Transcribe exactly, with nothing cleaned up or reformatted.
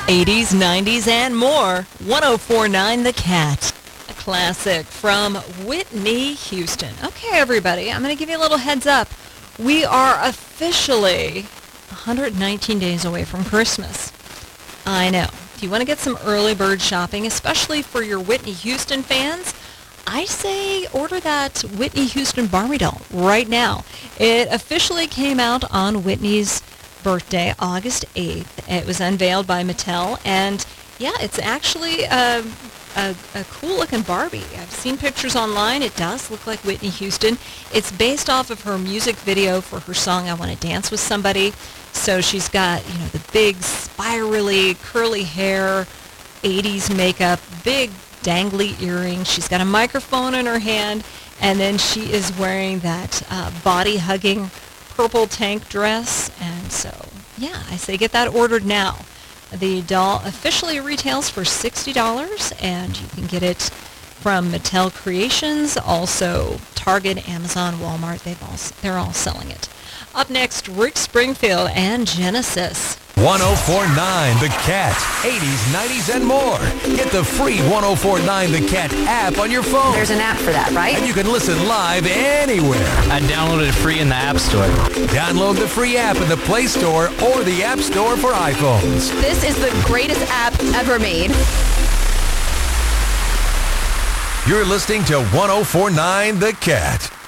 eighties, nineties, and more. one oh four point nine The Cat. A classic from Whitney Houston. Okay, everybody, I'm going to give you a little heads up. We are officially one hundred nineteen days away from Christmas. I know. If you want to get some early bird shopping, especially for your Whitney Houston fans, I say order that Whitney Houston Barbie doll right now. It officially came out on Whitney's birthday, August eighth. It was unveiled by Mattel, and yeah, it's actually a, a, a cool-looking Barbie. I've seen pictures online. It does look like Whitney Houston. It's based off of her music video for her song, I Want to Dance with Somebody. So she's got, you know, the big, spirally, curly hair, eighties makeup, big, dangly earrings. She's got a microphone in her hand, and then she is wearing that uh, body-hugging purple tank dress. And so, yeah, I say get that ordered now. The doll officially retails for sixty dollars, and you can get it from Mattel Creations, also Target, Amazon, Walmart. They've all, they're all selling it. Up next, Rick Springfield and Genesis. one oh four point nine The Cat. eighties, nineties, and more. Get the free one oh four point nine The Cat app on your phone. There's an app for that, right? And you can listen live anywhere. I downloaded it free in the App Store. Download the free app in the Play Store or the App Store for iPhones. This is the greatest app ever made. You're listening to one oh four point nine The Cat.